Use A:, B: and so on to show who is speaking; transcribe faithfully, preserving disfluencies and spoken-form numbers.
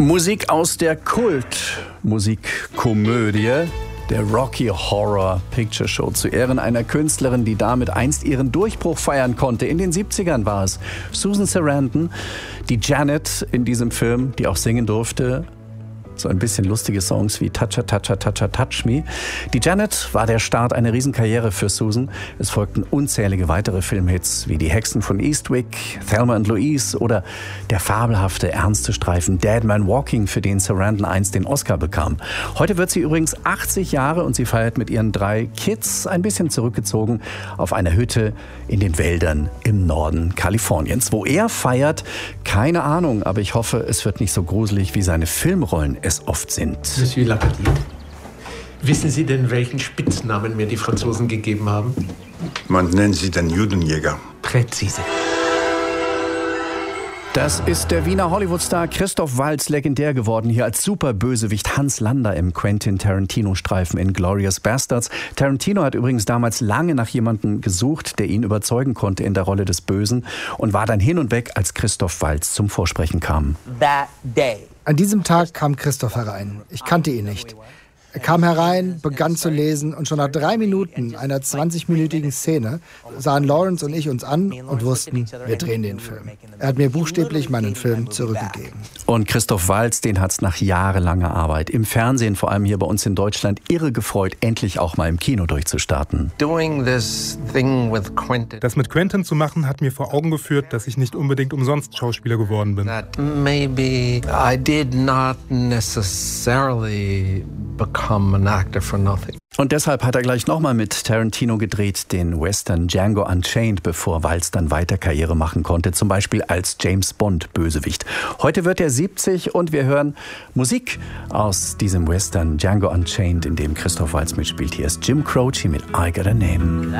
A: Musik aus der Kult-Musikkomödie der Rocky Horror Picture Show zu Ehren einer Künstlerin, die damit einst ihren Durchbruch feiern konnte. In den siebzigern war es Susan Sarandon, die Janet in diesem Film, die auch singen durfte. So ein bisschen lustige Songs wie Toucha, Toucha, Toucha, Touch Me. Die Janet war der Start einer Riesenkarriere für Susan. Es folgten unzählige weitere Filmhits wie Die Hexen von Eastwick, Thelma und Louise oder der fabelhafte, ernste Streifen Dead Man Walking, für den Sarandon einst den Oscar bekam. Heute wird sie übrigens achtzig Jahre und sie feiert mit ihren drei Kids ein bisschen zurückgezogen auf einer Hütte in den Wäldern im Norden Kaliforniens. Wo er feiert, keine Ahnung, aber ich hoffe, es wird nicht so gruselig, wie seine Filmrollen es oft sind.
B: Monsieur Lapetite, wissen Sie denn, welchen Spitznamen mir die Franzosen gegeben haben?
C: Man nennt sie den Judenjäger.
B: Präzise.
A: Das ist der Wiener Hollywoodstar Christoph Waltz, legendär geworden hier als Superbösewicht Hans Lander im Quentin Tarantino-Streifen Inglourious Basterds. Tarantino hat übrigens damals lange nach jemandem gesucht, der ihn überzeugen konnte in der Rolle des Bösen und war dann hin und weg, als Christoph Waltz zum Vorsprechen kam.
D: That day.
E: An diesem Tag kam Christoph herein. Ich kannte ihn nicht. Er kam herein, begann zu lesen und schon nach drei Minuten einer zwanzigminütigen Szene sahen Lawrence und ich uns an und wussten, wir drehen den Film. Er hat mir buchstäblich meinen Film zurückgegeben.
A: Und Christoph Waltz, den hat es nach jahrelanger Arbeit im Fernsehen, vor allem hier bei uns in Deutschland, irre gefreut, endlich auch mal im Kino durchzustarten.
F: Das mit Quentin zu machen, hat mir vor Augen geführt, dass ich nicht unbedingt umsonst Schauspieler geworden bin.
D: That maybe I did not necessarily become an actor for nothing.
A: Und deshalb hat er gleich nochmal mit Tarantino gedreht, den Western Django Unchained, bevor Waltz dann weiter Karriere machen konnte, zum Beispiel als James Bond Bösewicht. Heute wird er siebzig und wir hören Musik aus diesem Western Django Unchained, in dem Christoph Waltz mitspielt. Hier ist Jim Croce mit I Got a Name.